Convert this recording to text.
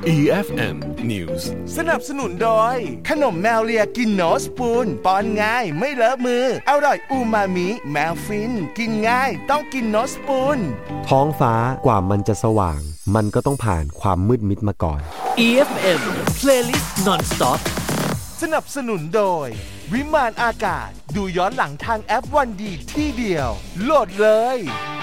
EFM News สนับสนุนโดยขนมแมวเลียกินโนสปูนป้อนง่ายไม่เลอะมืออร่อยอูมามิแมวฟินกินง่ายต้องกินโนสปูนท้องฟ้ากว่ามันจะสว่างมันก็ต้องผ่านความมืดมิดมาก่อน EFM Playlist Non-Stop สนับสนุนโดยวิมานอากาศดูย้อนหลังทางแอปวันดีที่เดียวโหลดเลย